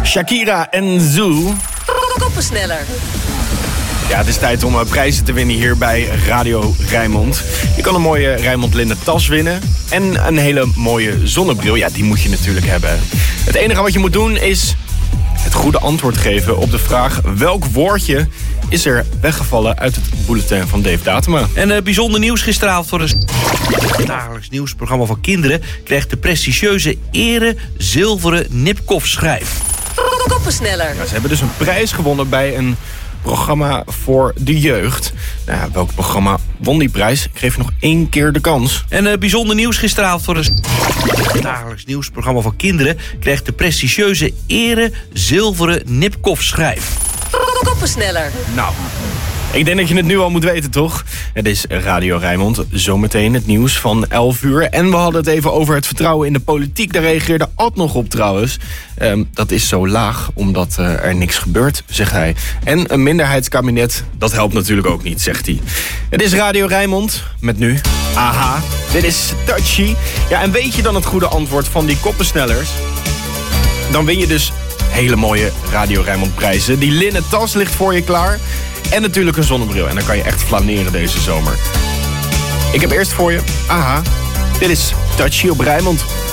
Shakira en Zoo. Koppensneller. Ja, het is tijd om prijzen te winnen hier bij Radio Rijnmond. Je kan een mooie Rijnmond linnen tas winnen. En een hele mooie zonnebril. Ja, die moet je natuurlijk hebben. Het enige wat je moet doen is het goede antwoord geven op de vraag: welk woordje is er weggevallen uit het bulletin van Dave Datema? En bijzonder nieuws gisteravond voor het dagelijks nieuwsprogramma van kinderen krijgt de prestigieuze ere zilveren Nipkoff-schijf. Koppensneller. Ja, ze hebben dus een prijs gewonnen bij een programma voor de jeugd. Nou ja, welk programma won die prijs? Ik geef je nog 1 keer de kans. En bijzonder nieuws gisteravond voor het dagelijks nieuwsprogramma van kinderen krijgt de prestigieuze ere zilveren Nipkoff-schijf. Koppensneller. Nou, ik denk dat je het nu al moet weten, toch? Het is Radio Rijnmond. Zometeen het nieuws van 11 uur. En we hadden het even over het vertrouwen in de politiek. Daar reageerde Ad nog op trouwens. Dat is zo laag omdat er niks gebeurt, zegt hij. En een minderheidskabinet, dat helpt natuurlijk ook niet, zegt hij. Het is Radio Rijnmond met nu AHA. Dit is Touchy. Ja, en weet je dan het goede antwoord van die koppensnellers? Dan win je dus hele mooie Radio Rijnmond prijzen. Die linnen tas ligt voor je klaar. En natuurlijk een zonnebril. En dan kan je echt flaneren deze zomer. Ik heb eerst voor je AHA. Dit is Touchy op Rijnmond.